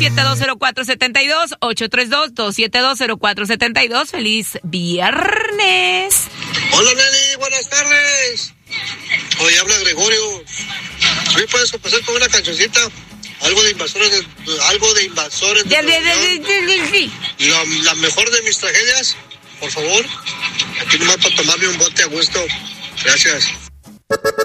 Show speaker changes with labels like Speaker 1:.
Speaker 1: 832-272-0472, 832-272-0472. ¡Feliz viernes!
Speaker 2: Hola, Nelly, buenas tardes. Hoy habla Gregorio. ¿Sí puedes pasar con una cancioncita? Algo de invasores la mejor de mis tragedias, por favor. Aquí nomás para tomarme un bote a gusto. Gracias.